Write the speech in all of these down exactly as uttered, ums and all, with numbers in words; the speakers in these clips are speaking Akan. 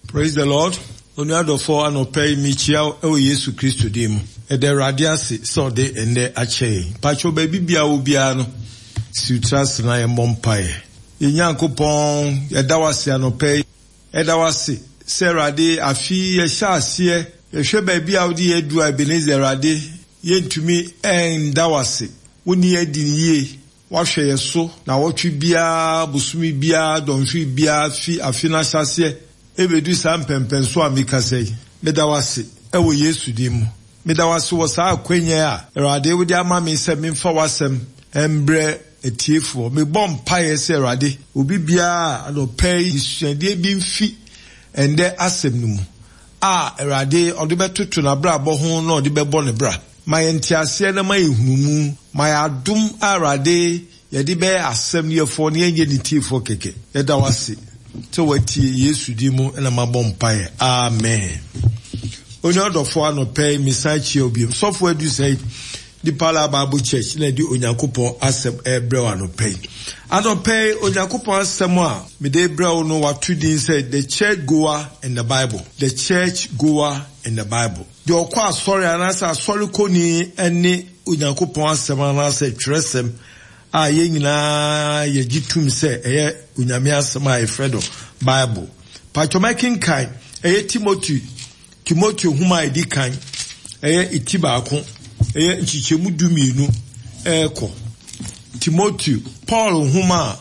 Praise the Lord. Onuado for anope michia ewo Yesu Kristo dim. E de radiase so de ende ache. Pacho baby bia obia no. Si trust na ye mompae. Yenyankopon ye dawase anope. E dawase se rade afi ye sha ase ye hwe baby a odi edu Ebenezer rade ye ntumi en dawase. Woni ediniye wahwe ye so na wotwe bia busumi bia donhwe bia fi afina sase ebedu sam pempenso amikasei medawase ewo Yesu dimu medawase wo sa akwenye a Erade wodi ama me se memfa wasem embre etiefo me bom paye se Erade obi bia anopei isuade bi mfi ende asem numu a Erade ode betoto na bra bo ho na ode bebo ne bra my entiase na my hunumu my adum Erade yedi be asem ye fo ne enye ni tiefo keke yedawase to wati Yesu dimu ena mabom paye amen. Onyodo fo anope misachi obi so fo edu say the Pala Bible Church na di Onyankopon asem ebre anope anope Onyankopon asem a me de ebre no watudin say the church goer in the Bible, the church goer in the Bible. The okwa sorry anasa sorry koni ene Onyankopon asem anasa tresem a ye nyina ye gitum se eye unyame asema e fredo Bible pacho making kai eye Timothy Timothy huma edi kan eye itiba ako eye nchichemu dumienu eko Timothy Paul huma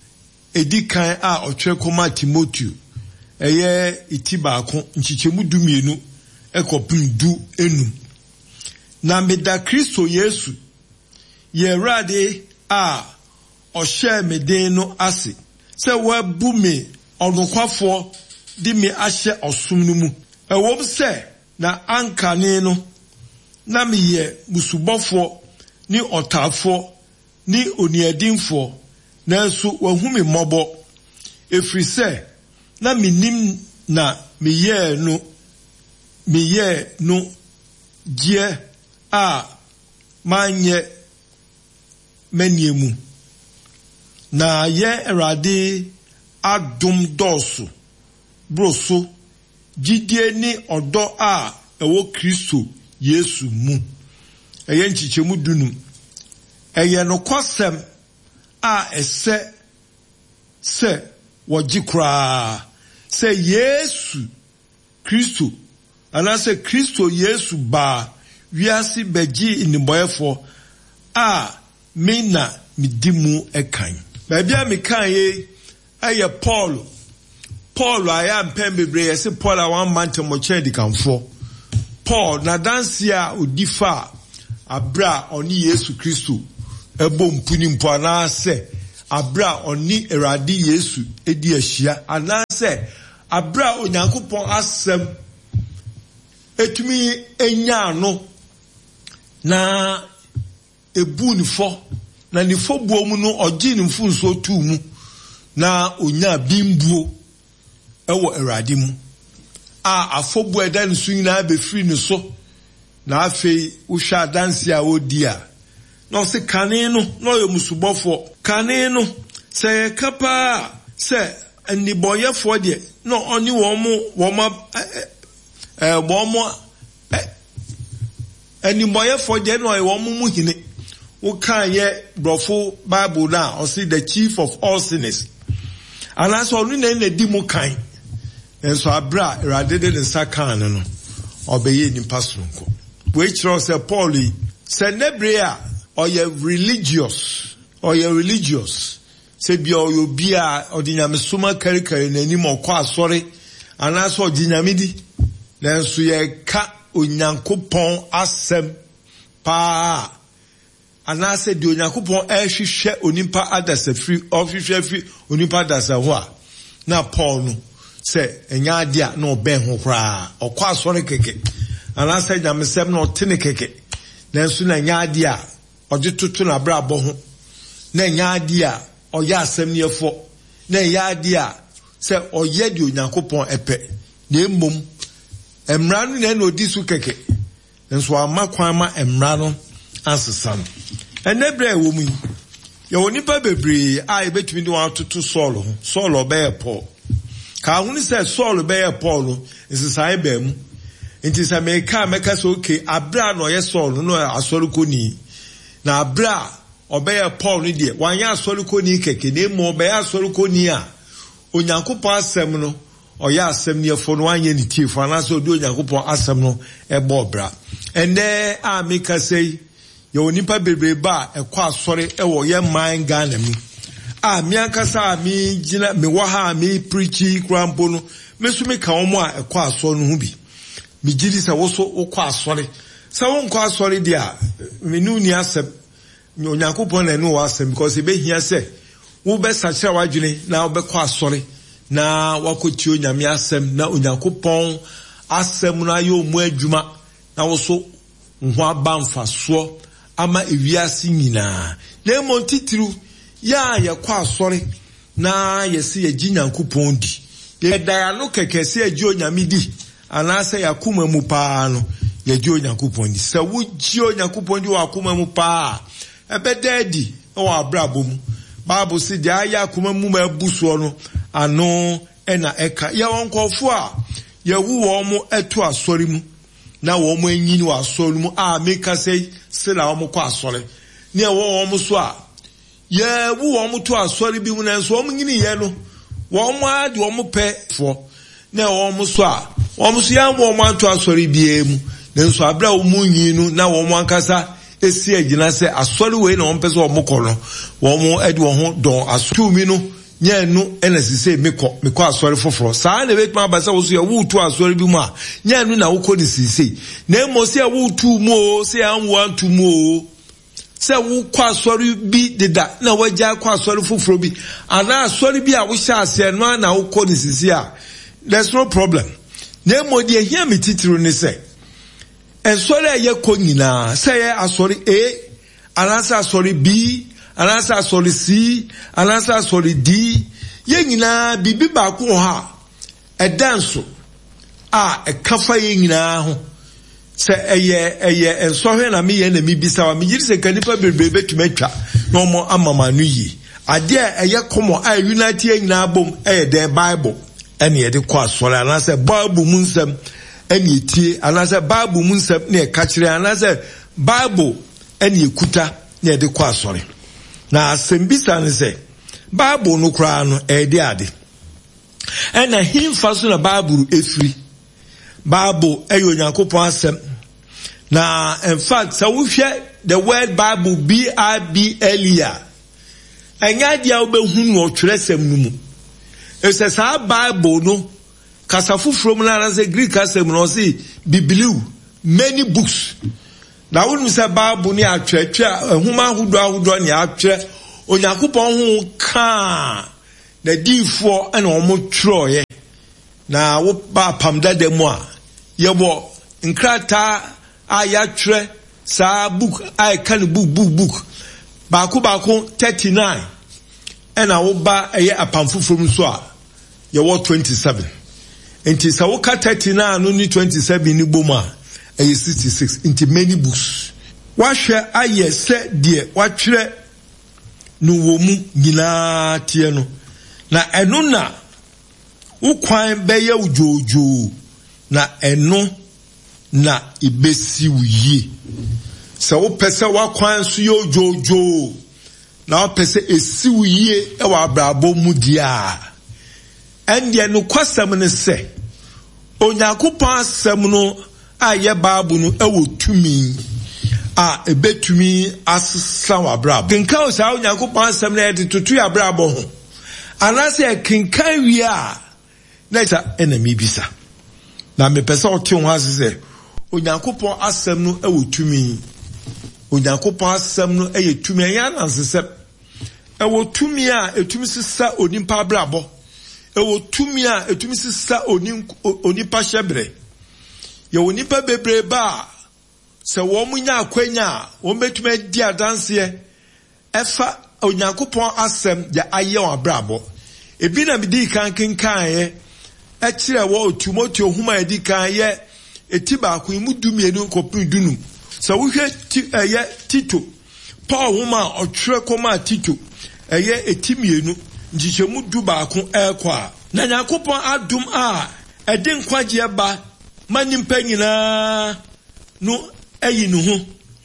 edi kan a otwe koma Timothy eye itiba ako nchichemu dumienu eko pindu enu na meda Kristo Yesu ye rade a o share me den no ase se wa bu me onukwafo di me ahye osum no mu e wo se na ankane no na me ye musubofo ni otafo ni oniadinfo na so wa hu me mobo efri se na me nim na me ye no me ye no gie a manye meniemu na ye Erade adum dosu broso gidie ni odo a ewo Kristo Yesu mu eye nchichemu dunu eye no kwasem a ese se wogikra se Yesu Kristo ana se Kristo Yesu ba wiasi beji inimboyefo a Mina midimu ekan. Baby a mekan ye aye Paul. Paul aya mpem bebre ye se Paul a one man to moche di kanfo. Paul na dansia odifa abra oni Yesu Kristo ebo mpuni mpo ana se abra oni Erade Yesu edi ahia ana se abra Onyankopon asem etumi enya no na ebu nifo na nifo buo mu no oji nifo nso tu mu na onya bimbuo ewo Erade mu a afobu eda nso nyina be free no so na afei uhwa danse a odi a no se kane no no yo musubofo kane no se kapa se aniboyefo de no oni wo mu wo ma eh wo mu aniboyefo de no wo mu mu hine Ukaye brofo Bible na or see the chief of all sinners. And as all in the demo kind. And so I bra Erade de Sakan no obey in pastor. Which was a Pauli said nebrea or ye religious or ye religious. Say be or you be a ordinary summa carrier in any more qua sorry. And as for dinamidi then so ye ka Onyankopon asem pa. And I said, do Onyankopon ehwehwe onimpa adasa free ofhwehwe free onimpa adasa ho a na Paul no say enya ade a no ben ho kra okwa asore keke and I said jamesem no tene keke na nso na enya ade a oje tutu na bra bo ho na enya ade a oye asem ne efo na enya ade a say oye de Onyankopon epe na emom emra no na na odi su keke nso amakwan ma emra no ansesam enebre wo mu ye woni pa bebre a ebetumi de wan toto Saul Saul obe Paul ka hunu se Saul be ye Paul no nsesa be mu nti se me ka me ka so okay abra no ye Saul no asori koni na abra obeye Paul ni de wanya asori koni keke na mu obeye asori koni a onyankopon asem no oya asem ne efo no wanya ni tiefo na so do onyankopon asem no ebo obra ende a me ka sei ye onipa bebreba ekwa asori ewo ye man Ghana mu a mi ankasa mi gina me wo ha mi preachi krampo no me so me ka omo a ekwa asori no hu bi mi gidi se wo so okwa asori se wo nkwa asori dia me nu ni asem onyankopon na enu asem because e be hia se wo be sachira wadwene na wo be kwa asori na wakoti onyame asem na onyankopon asem na yo mu adwuma na wo so ho abamfa so ama ewiase nyina na mo titiru ya ye kwa asori na ye se ye ginyankopon di ye da no kekese agi onyame di anase yakuma mu pa no ye gi onyankopon di se wo gi onyankopon di wa akuma mu pa ebe daddy o abrabo mu Bible si dia ya akuma mu ma buso no ano ena eka ya wonkofo a ye wu wo mo eto asori mu na wo mo anyini wa asori mu a meka sei se la wo mo kwa asori ne wo wo mo so a ye wu wo mo to asori bi mu na so wo mo nyini ye no wo mo ade wo mo pe fo na wo mo so a wo mo so ya wo mo to asori bi emu na so abra wo mo nyinu na wo mo ankasa esi agina se asori we na wo mpese wo mo kono wo mo ade wo ho don asumi no nye nu enesise meko meko asori foforo saa na betuma abasa wo so ya wo tu asori bi mu a nye nu na wo ko ni sise na mo se ya wo tu mu o se ya wo antu mu o se wo kwa asori bi deda na waja kwa asori foforo bi ana asori bi a wo sha ase no na wo ko ni sise a there's no problem na mo de hia metitiro ni se esori ye ko nyina se ye asori A anasa asori B anasa asori C anasa asori D ye nyina bibi ba ko ha edanso a ekafa ye nyina ho se eye eye ensohwe na me ye na mi bisa wa me yiri se kanipa bebrebe betumatwa no mo amamanu yi ade eye komo a unity ye nyina bom eye the Bible ene ye de kwa asori anasa Bible mu nsem ene etie anasa Bible mu nsem na e ka kire anasa Bible ene ekuta na e de kwa asori na asembisa ne se Bible no kra no e de ade ena himfa so na Bible efiri Bible eyo Yakobon asem na in fact so we share the word Bible B I B L E enya dia obehunu otweresem no mu e se sa Bible no kasafu from na say Greek asem no say Bibliu many books na wonu se Bible ni atwetwe huma hudo ahudo ni atwe Yakobon hu ka na difo ena omo troye na wo ba pamda demu a yebo nkrata ayatwe sa book I can book book book baako baako thirty-nine ena wo ba eye apamfufum so a ye wo twenty-seven enti sa wo ka thirty-nine no ni twenty-seven ni boma eye sixty-six enti many books wa hwe aye se de wa twere no wo mu nyina tie no na eno na ukwan beye ujojo na eno na ibesi uye se wo pese wa kwan so yo jojo na wo pese esi uye e wa abrabo mu dia ende no kwasam ne se Onyankopon asem no aye Bible no e wo tumi a ebetumi asesa wa abrabo kenka o sa Onyankopon asem na e de tutu ya abrabo ho anase kenka wi a na isa enemy bisa na me pesa o ti ho asese Onyankopon asem no e wo tumi Onyankopon asem no e ye tumi ya na asese e wo tumi a etumi sisa onimpa abrabo e wo tumi a etumi sisa onim onipa hyebre ye onipa bebre ba se wo munya akwanya wo betumi di adanse efa Onyankopon asem ya aye o abrabo ebi na bidi kan kenkan ye e kire wo Timothy ohuma edi kan ye etiba ko imu dumienu kopin dunum so wo hwe eye Tito Paul huma otwere koma Tito eye etimienu njichemu du ba ko ekwa na Nyankopɔn adom a ɛde nkwagye ba ma nimpa nyinaa no ayi no ho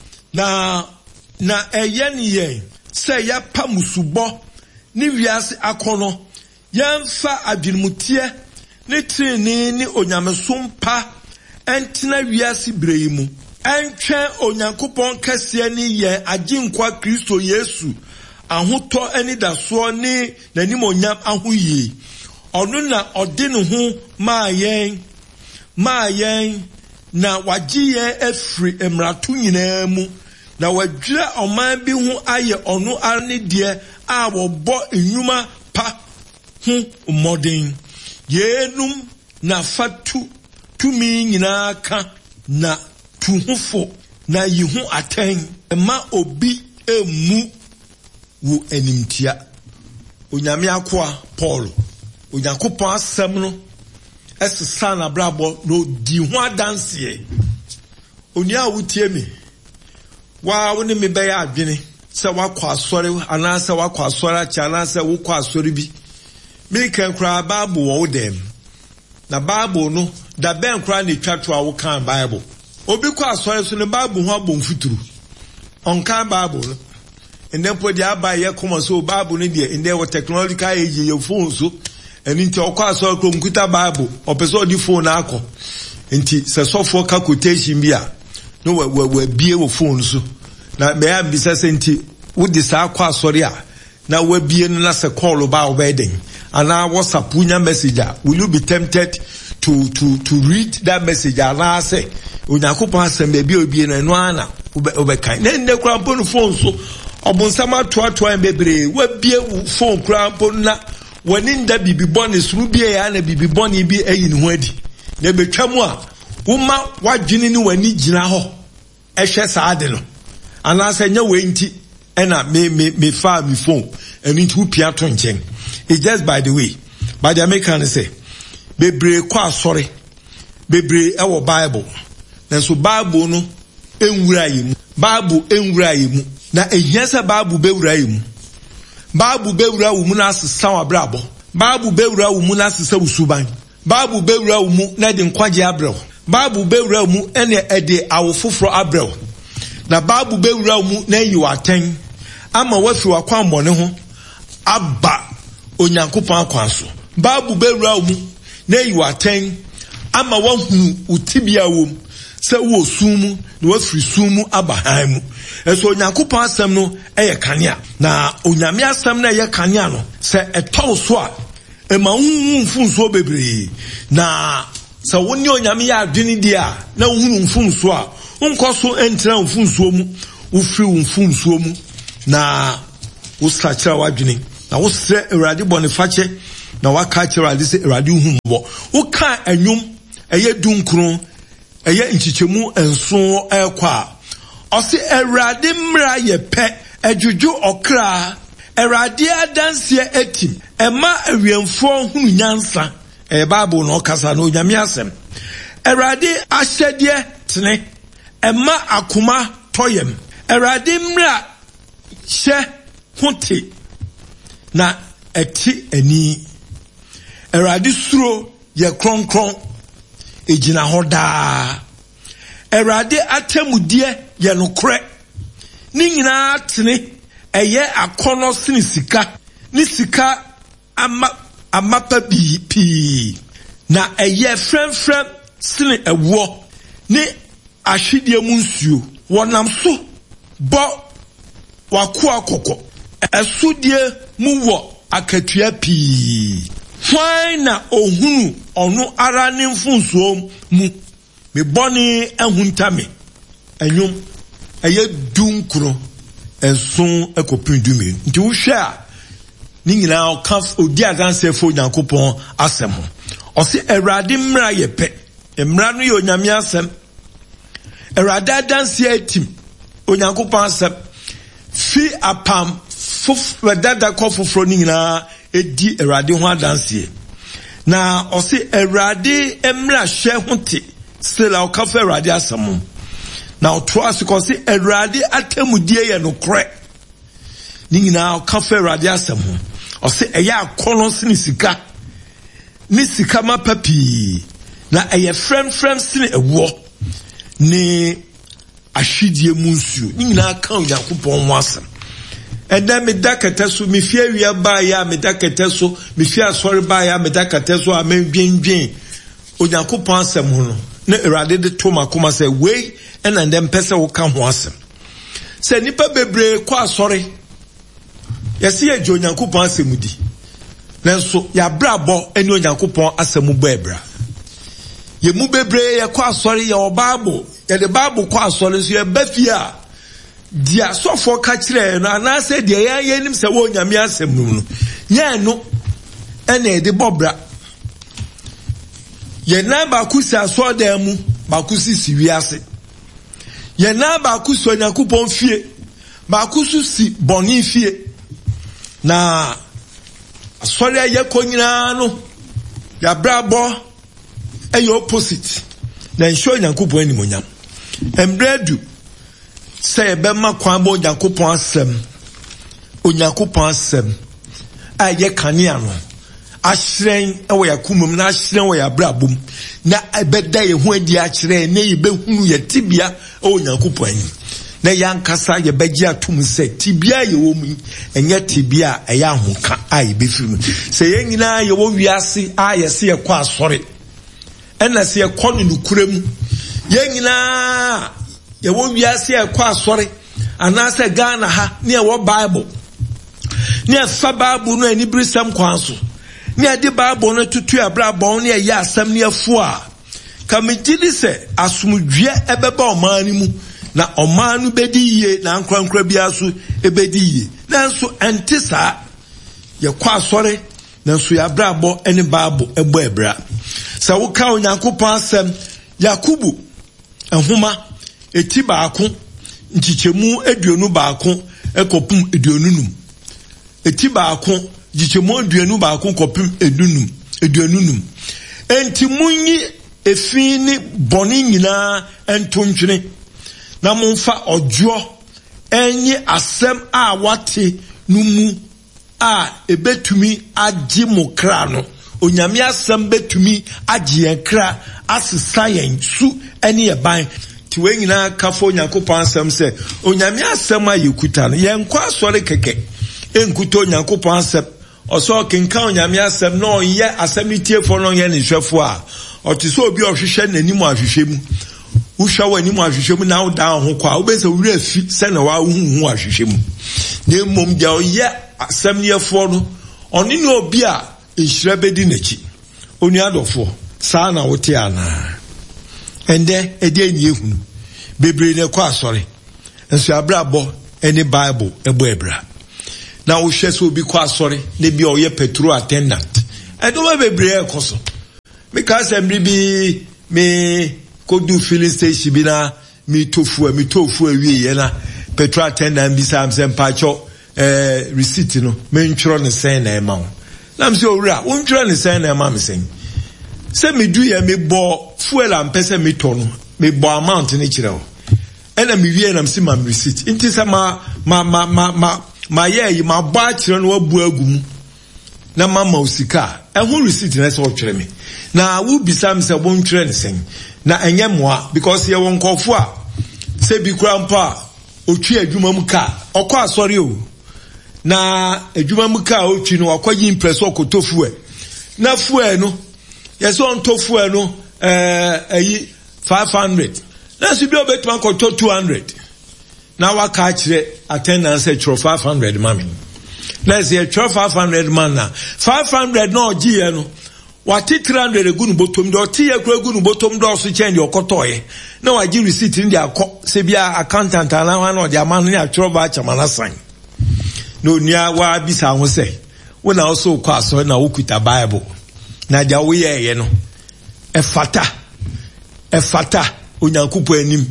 na na ɛyɛ ne yɛn sɛ yɛpa musubɔ ne wiase akɔnɔ yɛmfa adwinmuteɛ ne tene ne onyamesom pa ɛntena wiase brɛ mu ɛntwɛn Onyankopɔn kɛseɛ ne yɛn agyenkwa Kristo Yesu ahotɔ ani dasoɔ ne n'anim onyam ahoyie ɔno na ɔde ne ho maa yɛn maa yɛn na wagye yɛn afiri mmarato nyinaa mu na wadwira ɔman bi ho ayɛ ɔno ara ne deɛ a wɔbɔ nnwuma pa ho mmɔden yenum na fatu tumi nyinaa ka na tuhufo na yi ho atɛn ma obi emu wo animtia onyame akoa Paul Onyankopɔn asɛm no ɛsesa na brabo no di ho adanseɛ onua wotie me wa wo ne me bɛyɛ adwene sɛ wakɔ asɔre anaasɛ wakɔ asɔre akyɛ anaasɛ wokɔ asɔre bi me kan kra Bible wɔ wo dem na Bible no da ben kra ne twato a wo kan Bible obi kɔ asɔre so ne Bible ho abɔ mfuturu ɔnkan Bible no ende po dia aba ye kɔmɔ so Bible no deɛ ende wɔ technological age ye phone so eni nti ɔkɔ asɔre kɔ mkuta Bible ɔpɛ sɛ ɔdi phone akɔ nti sɛ sɔfo ka quotation bi a no wa wa bie wɔ phone so na me am bi sɛ nti wo de sa akɔ asɔre a na wa bie no na sɛ call ba obeden ana WhatsApp unya message will you be tempted to to to read that message ana say Onyankopɔn asɛm be bi obie no no ana obekan na nne kura mpo no phone so obonsama toatoa bebre wa bie phone kura mpo na wani nda bibi bɔne suru bie ya na bibi bɔne bi ayi ne ho adi na betwa mu a woma wadwene ni wani gyina hɔ ɛhwɛ saade no ana sɛ nya we nti ɛna me me me fa me phone ɛni nti upia to nkyɛn. It's just by the way by the American say bebre kwa asɔre bebre ɛwɔ Bible na so Bible no enwura yi mu Bible enwura yi mu na ehia sɛ Bible bewura yi mu Bible bewura wo mu na asesa wa brabo Bible bewura wo mu na asesa usuban Bible bewura wo mu na de nkwagye abrɛw Bible bewura wo mu ɛne ɛde awofoforo abrɛw na Bible bewura wo mu na yi waten ama wafi wakwan bɔne ho aba Onyankopɔn akwan so Bible bewura wo mu na yi waten ama wahu utibia wo sɛ wo sumu na wafiri sumu aba han mu eso Onyankopɔn asɛm no ɛyɛ kanea na onyame asɛm na ɛyɛ kanea no sɛ ɛtɔw so a ɛma hu mfunso bebree na sɛ wonni onyame yɛ adwene di a na hu mfunso a unkɔ so entra mfunso mu ufiri mfunso mu na usachira wadwene na wosrɛ Awurade bɔnefakyɛ na waka kyerɛ Awurade sɛ Awurade hu mbɔ woka anwom ɛyɛ dunkron ɛyɛ nkyikyɛmu enso ɛkɔ a ɔse Awurade mmra yɛ pɛ adwudwo ɔkra Awurade adanseɛ etim ɛma awiemfo hunu nyansa ɛyɛ Bible no ɔkasa no onyame asɛm Awurade ahyɛdeɛ tene ɛma akoma tɔyɛm Awurade mmra hyɛ hote na ɛti ani Awurade suro yɛ kronkron egyina hɔ daa Awurade atemudie yɛ nokorɛ ne nyinaa tene ɛyɛ akɔnɔ sene sika ne sika ama amapa bi pii na ɛyɛ frɛmfrɛm sene ɛwɔ ne ahwedie mu nsuo wɔnam so bɔ wako akɔkɔ ɛsodie mu wɔ akatua pii hwan na ohunu ɔno ara ne mfunsuo mu me bɔne ahunta me ɛnwom ɛyɛ dunkuro ɛnso ɛkɔpin dumi nti wohwɛ a ne nyinaa ɔka odi adansɛfo Onyankopɔn asɛm ho ɔse Awurade mmra yɛ pɛ mmra no yɛ onyame asɛm Awurade adanseɛ atim Onyankopɔn asɛm fi apam fof dada kɔ foforo ne nyinaa edi Awurade ho adanseɛ na ɔse Awurade mmra hwɛ ho te sela ɔkafa Awurade asɛm na ɔtoro asikɔ se Awurade atemudie yɛ nokorɛ ne nyinaa ɔkafa Awurade asɛm ho ɔse ɛyɛ akɔnɔ sene sika ni sikama papi na eye frem frem sine ewo ni ahwidie mu nsuo ni nyina kan Onyankopɔn ho asɛm enda me dakata so me fie wia ba ya me dakata so me fie asɔre ba ya me dakata so amendwendwen Onyankopɔn asɛm ho no na Awurade de to makoma sɛ wei ɛna ndem pɛsɛ wo ka ho asɛm sɛ nipa bebre kɔ asɔre yɛse yɛ Onyankopɔn asɛm di nanso ya brabɔ ɛne Onyankopɔn asɛm bɔ ebra ye mu bebre ye kɔ asɔre ye Bible ye the Bible kɔ asɔre so ye bafia dia sɔfo ka kyerɛ no anase dia ye yenim sɛ wo Nyame asɛm no ye no ɛna de bɔbra ye na ba kusi asɔda mu ba kusi si wiase ye na ba kusi Onyankopɔn fie ba kusi si bɔne fie na asɔre ye kɔ nyina no ya brabɔ ayo opposite na nsho Onyankopɔn animonyam embredu say be ma kwan bo Onyankopɔn asɛm Onyankopɔn asɛm aye kanea no ahyerɛn ɛwɔ yakumum na ahyerɛn wɔ yabrabom na ebeda ye ho adi akyerɛ na ye behunu ye tibia ɛwɔ Onyankopɔn ani na yankasa ye begye atum sɛ tibia ye wɔ mu enye tibia ɛyɛ ahoka aye befiri mu sɛ ye nyina ye wɔ wiase aye se ye kɔ asɔre ɛna se ye kɔ no nukurem ye nyina ye wɔ wiase ye kɔ asɔre anase Ghana ha ne ye wɔ Bible ne ye fa Bible no ani brisam kwan so ne ye de Bible no tutu abrabɔ ne ye asɛm ne afo a kamegidi sɛ asomdwe ɛbɛba ɔman mu na ɔman no bedi yie na ankrankra bia so ebedi yie nanso ɛnte saa ye kɔ asɔre nanso ya brabɔ ɛne Bible ɛbɔ ebra sɛ wo ka Onyankopɔn asɛm Yakubu ehuma eti baako nchichemu aduonu baako ekopum aduonunum eti baako nchichemu aduonu baako kopum edunum aduonunum enti munyi efi ni bɔne nyinaa entontwene na monfa odwo enye asɛm a wate no mu a ebetumi agye mo kra no Onyame asɛm betumi agye nkra asesa yen su ene yeban ti we nyina kafo Onyankopɔn asɛm sɛ Onyame asɛm a yekuta no yen kwa asɔre keke enkuto Onyankopɔn asɛm ɔsɔ kenka Onyame asɛm no ɔyɛ asɛm tiefo no yɛ ne hwɛfo a ɔte sɛ obi ɔhwehwɛ n'anim ahwehwɛ mu wohwa wɔ anim ahwehwɛ mu na wo dan ho kwa wo be sɛ wura afi sɛ na wa huhu ahwehwɛ mu na mmom dia ɔyɛ asɛm yɛfo no ɔne ne obi a enhyira bedi n'akyi onuadɔfo saa na wote ana ende ede enye hunu bebre ne kɔ asɔre nso abrabɔ ene Bible ebo ebra na wo hwɛ so obi kɔ asɔre ne bi ɔyɛ petrol attendant edo ma bebre e koso because emri bi me kodu filling station bi na mi tofu mi tofu awie ye na petrol attendant bi sam sem pacho eh receipt no me ntworo ne sen na e ma wo na mse owura wo ntworo ne sen na e ma me sen se me du ye me bo fuel am pese me to no me bo amount ne kire wo ena me wie na mse ma receipt nti se ma ma ma ma ma ma ye yi ma bo a kire no wabu agum na mama usika ehun receipt na se wo twere me na wo bisam se bo ntwere ne sen na enye moa because ye won kofo a se bi kura mpa otwi adwuma mu ka okọ asori o na adwuma mu ka otwi no akwaji impress okotofu e na fuel no yes on tofu e no eh ayi five hundred na so bi obetuma ko two hundred na waka kire attendance e tro five hundred mami na se tro five hundred man na five hundred na ogiye no wati three hundred egu no botom do ti ye kura egu no botom do so change okotoye na wagi receipt ndi akọ se bia accountant ala wan no de amanu ni atro ba chamana san no nia wa bisa ho se wo na also kwa so na wokuta Bible na ja wo ye ye no e fata e fata Onyankopɔn anim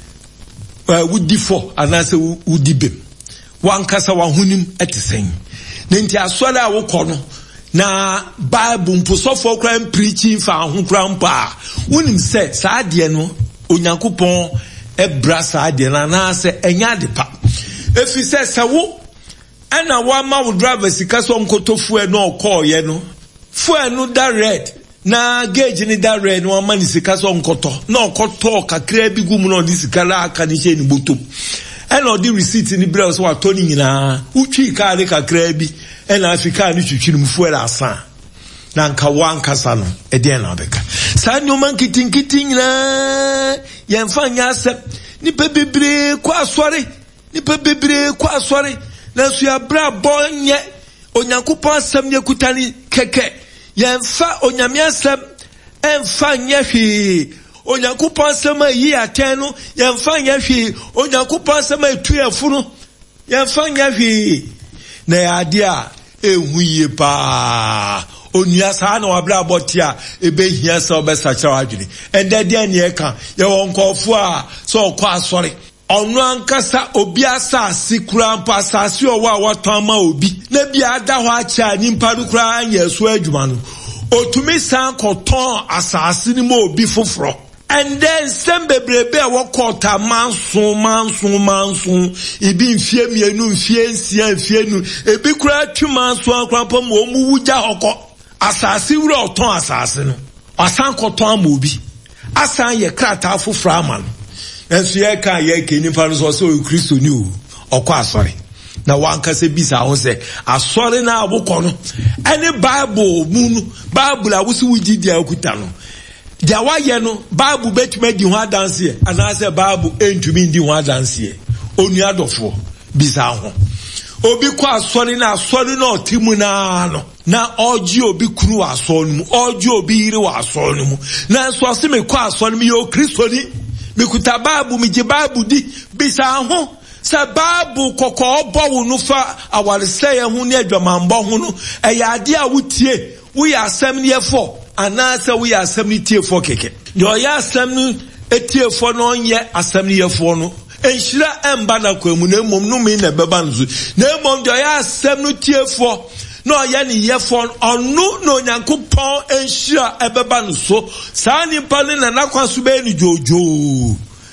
eh wudi fo anase wudi bem wankasa wa hunim etesen na nti asɔre a wo kɔ no na Bible mposofo kra preaching fa ho kra mpa wonim se saa de no Onyankopɔn ebra saa de na na se enya de pa efi se se wo ana wa ma wo driver sika so nkotofu e no call ye no fuel no da red na gauge ni da red no amani sika so nkoto na okoto kakra bi gum no di sika la aka ni che ni botom e na odi receipt ni bra so wato ni nyina utwi ka re kakra bi e na afika ni twitwi ni fuel asa na nka wankasa no e de na beka sa nyoma nkitinkitin na yemfa nya asem ni bebre kwa asore ni bebre kwa asore na so ya bra bonye onyankopon asem ne kutani keke yemfa onyame asem emfa nya hwe onyankopon asem ayi atenu yemfa nya hwe onyankopon asem atuafu no yemfa nya hwe na yade a ehuye pa onia sa na wabra botia ebe hia sa obesa chawa adwene ende de ne eka ye wonkofo a so kwa asore onu ankasa obi asase kura mpa asase owa waton ma obi na bia da ho acha nimpa du kura anya so adwuma no otumi san koton asase ni mo obi foforo and then sembebrebe wokota manso manso manso ibi mfie mienu mfie nsia mfie nu ebi kura twimanso ankrampa mo mu wuja hoko asase wura oton asase no asan koton ama obi asan ye krata foforo ama no enso ye kan ye keni fa no so so Kristo ni o okwa asore na wanka se bisa ho se asore na abukọ no any Bible mu no Bible a wusi wudi dia okuta no dia waye no Bible betuma di ho adanse ana se Bible entumi di ho adanse onu adofo bisa ho obi kwa asore na asore na otimu na no na oji obi kuru asore mu oji obi yiri wa asore mu na so se me kwa asore mi yo Kristo ni me kuta Bible mi je Bible di bisa ho sa Bible kokko obo no fa awarese ye ho ne adwamambo ho no eyade a wutie wo ya asem ne yefo ana se wo ya asem ne tiefo keke yo ya asem ne etiefo no nye asem ne yefo no enhira emba na kwamu na mom no me na beba nzu na mom yo ya asem no tiefo no ya ne yefo onu no nyankopon enhira ebeba nso sa ni pale na nakwaso be ni jojo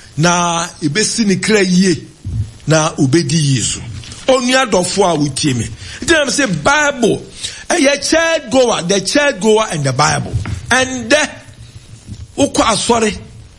na ebesi ni kra yie na obedi Yesu onu adofo a wutie me dem say Bible a church goer the church goer and the Bible and the ukwa asore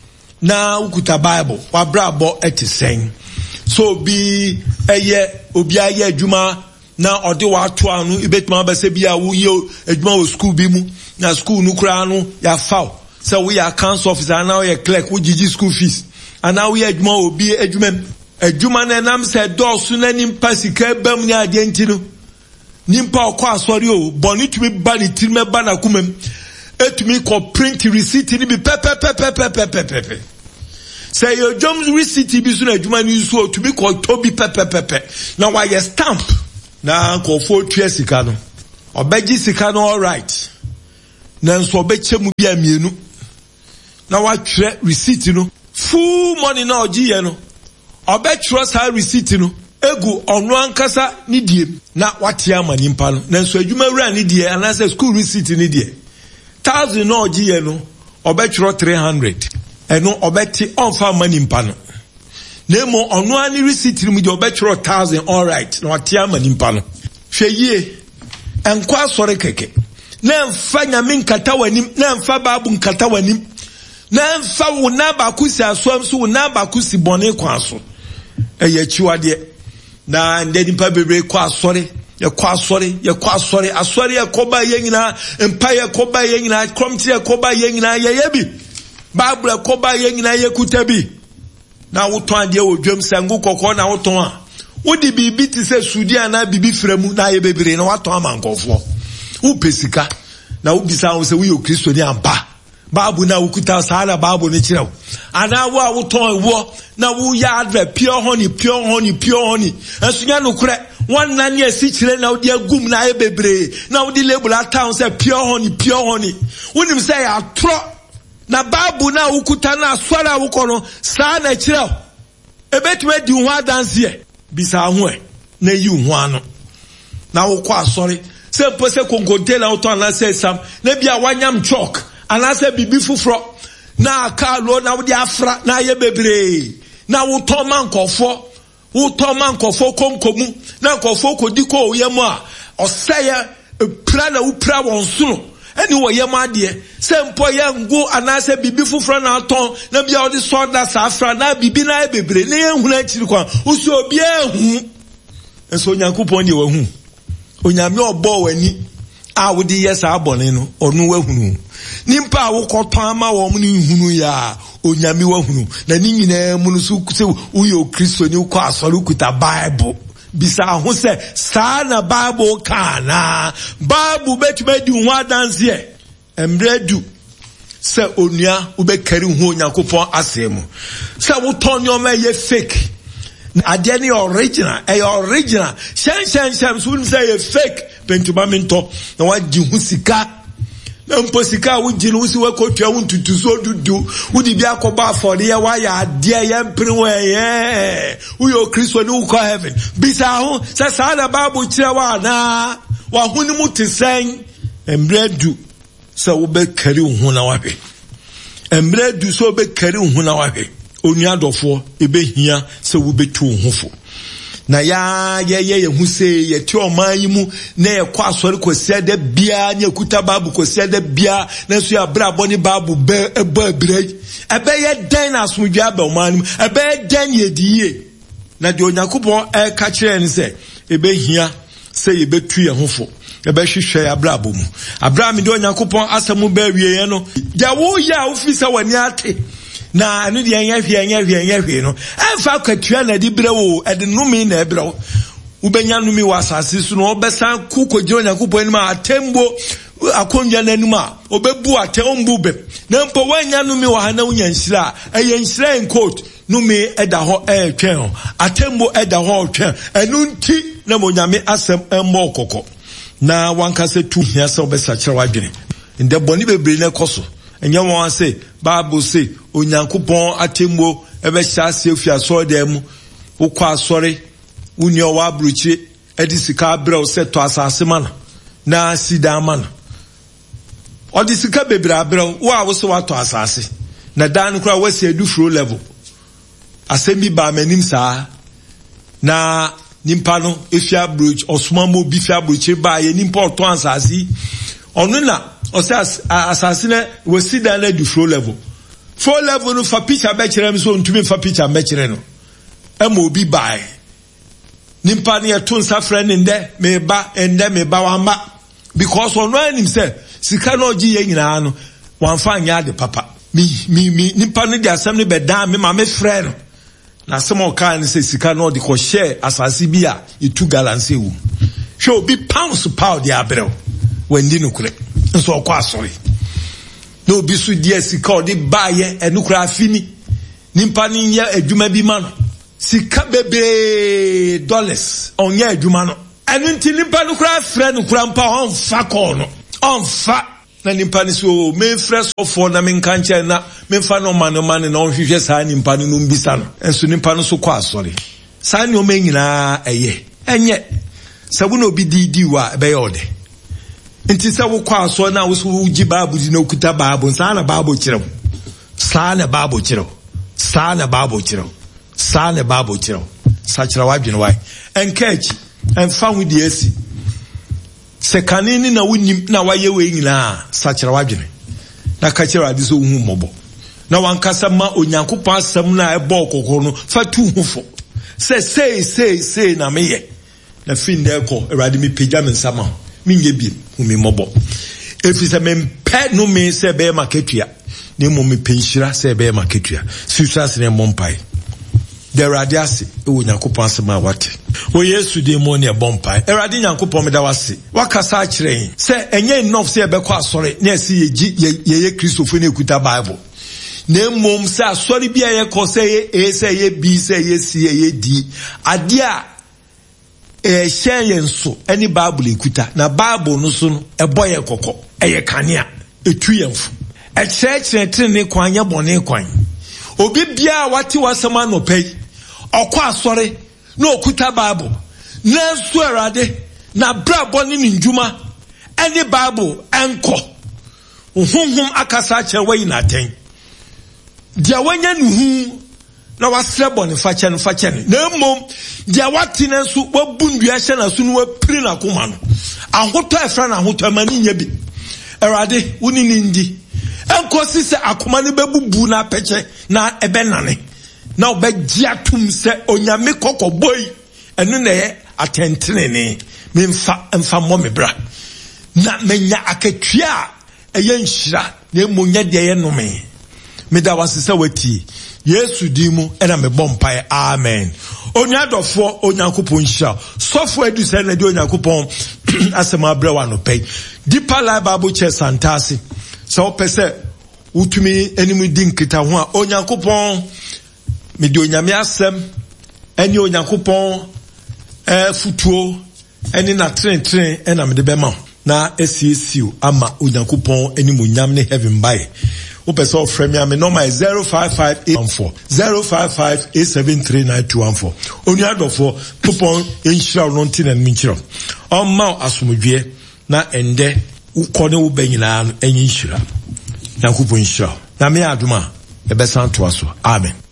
na ukuta Bible wabrabo etisen so bi eye obi aye adwuma na ode wato anu ibetuma ba se bia wo ye adwuma wo school bi mu na school nu kura anu ya faw so we are council officer now ye clerk wo gigi school fees and now we adwuma obi adwuma adwuma na nam se dosu na nimpa sika bam ni ade ntino nimpa okwa asori o boni tumi ba ni tirme ba na kumem etumi ko print receipt ni bi pepe pepe pepe pepe say your jobs receipt bi so na adwuma ni so tumi ko tobi pepe pepe na wa ye stamp na ko fo tue sika no obeji sika no all right na nso obechemu bia mienu na wa twe receipt no full money na oji ye no obetro sa receipt no egu onu ankasa ni die na wate amani mpa no na nso adwuma wura ni die anase school receipt ni die thousand no oji ye no obetro three hundred eno obeti onfa amani mpa no na mo onu ani receipt ni die obetro thousand all right na wate amani mpa no hweye enkwa asore keke na mfa nyame nkata wanim na mfa babu nkata wanim na mfa wo na ba kusi aso so wo na ba kusi bone kwa so eye chiwade na ndeni pa bebre kwa asore ye kwa asore ye kwa asore asore ye koba ye nyina empa ye koba ye nyina komti ye koba ye nyina ye yebi Bible koba ye nyina ye kutabi na woton ade wo dwam sangu kokko na woton a wodi bibi ti se sudi ana bibi fremu na ye bebre na waton amankofo wo pesika na wo bisa wo se wo yo Kristo ni ampa Bible na ukuta sala Bible ni kirew ana wo a woton wo na wo ya advert pure honey pure honey pure honey ensunya no kure one na ne asi kire na wo de agum na ye bebre na wo de label town say pure honey pure honey wonim say ya tro na Bible na ukuta na aswara wo kono sa na kirew ebetwe di ho adanse e bisa ho e na yi ho ano na wo kwa sorry say pose konkonte na wo ton na say sam na bia wanyam chalk anase bibi fufro na aka lo na wo di afra na ye bebre na wo to mankofo wo to mankofo konkomu na nkofo kodi ko ye mu a oseye pra na wo pra won sunu Anyway, your madie, same poor young go and I said, Bibi Fufran Alton, Nabi all the sword that's after now, Bibi na Bibi, Nean who let you go, who so be a and so Yankupon you were whom. Onyame obo wani a wodi yes abone no onu wahunu nimpa wo koton ama wo mu ni hunu ya onyame wahunu na ni nyina mu no so se uyo Kristo ni ko asori kuta Bible bisa ho se sa na Bible kana Bible betuma di ho adanse e emredu se onua wo be kari ho Yakopon asemu se wo ton yo ma ye fake Adeni original, a original. Shan shan shan soon say a fake. Pentumamento, no one jihusika. No posika would jinusi work out your own to do so to do. Would it be a coba for the why dear young pre who your Christian who call heaven. Bisaho, Sasana Babu Chawana, Wahunimuti sang, and bread do. So be carry Hunawape. And bread do so be carry Hunawape. Onyadofo ebe hia se wo betu hofo na ya ye ye hu se ye ti oman yi mu na ye kwa asori kwese da bia nya kuta babu kwese da bia na so ya bra boni babu be eba brai ebe ye den asomdwa aba oman ebe den ye diye na de Onyankopon e ka kire ni se ebe hia se ye betu ye hofo ebe hwehwe ya bra bomu Abraham de Onyankopon asemu ba wiye no ya wo ya ofisa wani ate na anu de anya hwe anya hwe anya hwe no emfa kwatua na di brewo e de numi na ebrewo ubenya numi wasase su no obesan kukoje Onyankopon ni ma atembo akonja nanum a obebu atembo be na mpo wanya numi wa hana unya nhira eye nhira en coat numi eda ho e twen ho atembo eda ho twen enu nti na monyame asem emmo kokko na wankase tu hia se obesa kire wadwene nde boni bebre na koso enye won say Bible say Onyankopon atemmo ebe hya se ofia so dem wo kwa asore uni o wa bruchi edi sika brɛ se to asase mana na sida mana odi sika bebra brɛ wo a wo se wa to asase na dan kura wo se edu flow level asemi ba manim saa na nimpa no efia bruch osoma mo bi fia bruchi ba ye nimpa to asase onu na o se asase na wo sida na edu flow level flow level no fa picture be kire me so ntumi fa picture me kire no e mo bi bai nimpa ne to nsa friend nde me ba ende me ba wa ma because ono anim say sika no gi ye nyina no wan fa nya de papa mi mi mi nimpa ne de asem ne be dan me ma me friend na some o kan say sika no de ko share asase bi a itu galance wu hwe obi pounds pound ya brew wendi no kure nso ko asori no obi su die sika o de baye enukura afini nimpa ne nya adwuma bi ma no sika bebe dollars onye adwuma no enu nti nimpa no kura frɛ no kura mpa on fa call no on fa na nimpa ne so me frɛ so for na me nkanche na me fa no man no man na on hwehwɛ saa nimpa no no mbisa no enso nimpa no so kɔ asɔre saa ne o me nyina eye enye sabu no obi didi wa be yode nti sɛ wo kɔ asɔre na wo so uji babu di na okuta babu saa na babu kyerɛw saa na babu kyerɛw saa na babu kyerɛw saa ne babu kyerɛw saa kyerɛ wadwene wai enkachi emfa hu di esi se kanini na wunim na waye we nyina saa kyerɛ wadwene na ka kyerɛ ade so hu mmɔbɔ na wankasa ma Onyankopɔn asɛm na ɛbɔ kokoro no fa tu hu fo se sei sei sei na meyɛ na fin de kɔ Awurade mi pagya me nsama mi nye bi hu mi mmɔbɔ efi sɛ me mpɛ no me sɛ bɛyɛ maketua ne mo me penhyira sɛ bɛyɛ maketua susua se ne mmɔmpae the radiasi ewo Nyankopɔn asema wate o Yesu de mo ne bompai erade Nyankopɔn me da wase wakasa akirɛn sɛ enye enough sɛ ebekɔ asɔre na esi yeji ye Kristofo ne kuta Bible na mmom sɛ asɔre bia ye kɔ sɛ ye e sɛ ye bi sɛ ye si ye di ade a eh hyɛn ye nso any Bible ekuta na Bible no so no ɛbɔ ye kɔkɔ ɛyɛ kanea etu ye mfu ɛkyerɛkyerɛ tene ne kwan ye bɔne kwan obi bia wate wasema no pɛi ọkwa asọrị na okuta Bible na nso Awurade na brabọ ne ndwuma any Bible enko honhom akasa kyerɛ wayi na ten dia wanya nuhu na wasrɛbɔ ne fakyɛ ne fakyɛ ne na mmom dia wate ne nso wabundua hyɛ na so no wapiri na koma no ahotɔ efra na ahotɔ mani nya bi Erade uni nindi enko si se akoma ne bebubu na peche na ebenane na obegiatum se onyame kokoboi enu na ye atentenene me mfa mfa momebra na menya akatwia eye nhira na emunya de ye nome me da wasese wati Yesu dimu ena me bompai amen. Onyadofo onyankopon hia sofo eduse na de onyankopon asema brewa no pay Deeper Life Bible Church Santasi so pese utumi enimu dinkita ho a onyankopon me de onyame asem eni onyankopon eh futuo eni na tren tren ena me de bema na esiesiu ama onyankopon enimu nyam ne heaven by Upeso frame me number is zero five five eight one four zero five five eight seven three nine two one four. Onyadofo kupon enhira no ntin and minchiro. On ma asomdwe na ende ukone wo banyina no enhira. Yankopon enhira. Na me aduma e besan to aso. Amen.